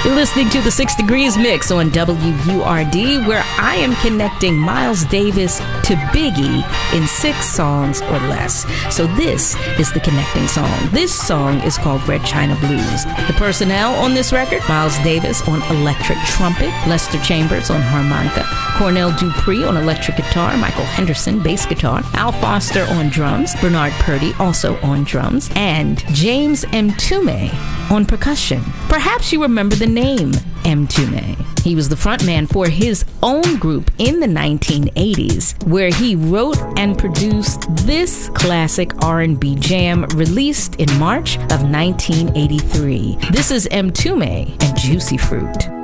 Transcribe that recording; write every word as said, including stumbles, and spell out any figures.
You're listening to the Six Degrees Mix on W U R D, where I am connecting Miles Davis to Biggie in six songs or less. So this is the connecting song. This song is called Red China Blues. The personnel on this record: Miles Davis on electric trumpet, Lester Chambers on harmonica, Cornell Dupree on electric guitar, Michael Henderson bass guitar, Al Foster on drums, Bernard Purdy also on drums, and James Mtume on percussion. Perhaps you remember the name Mtume. He was the frontman for his own group in the nineteen eighties, where he wrote and produced this classic R and B jam released in March of nineteen eighty-three. This is Mtume and Juicy Fruit.